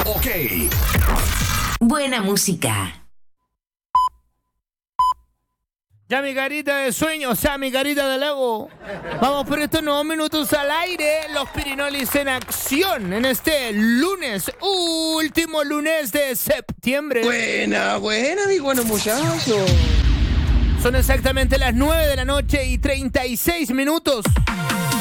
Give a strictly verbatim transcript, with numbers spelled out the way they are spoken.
Ok. Buena música. Ya mi carita de sueño, o sea, mi carita de Lego. Vamos por estos nuevos minutos al aire. Los Pirinolis en acción en este lunes, último lunes de septiembre. Buena, buena, mi bueno muchacho. Son exactamente las nueve de la noche y treinta y seis minutos.